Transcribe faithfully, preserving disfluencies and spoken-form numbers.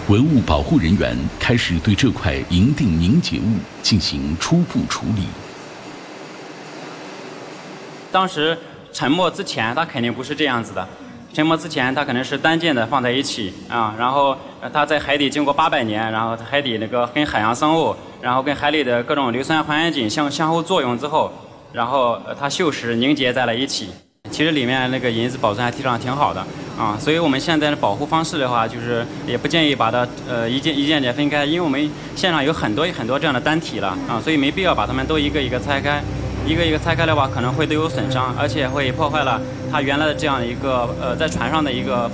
文物保护人员开始对这块银锭凝结物进行初步处理。 当时沉没之前，它肯定不是这样子的。沉没之前，它可能是单件的放在一起啊，然后它在海底经过八百年，然后海底那个跟海洋生物，然后跟海里的各种硫酸还原井相相互作用之后，然后它锈蚀凝结在了一起。其实里面那个银子保存还非常挺好的啊，所以我们现在的保护方式的话，就是也不建议把它呃一件一件件分开，因为我们现场有很多很多这样的单体了啊，所以没必要把它们都一个一个拆开。一个一个拆开的话，可能会都有损伤，而且会破坏了它原来的这样一个呃在船上的一个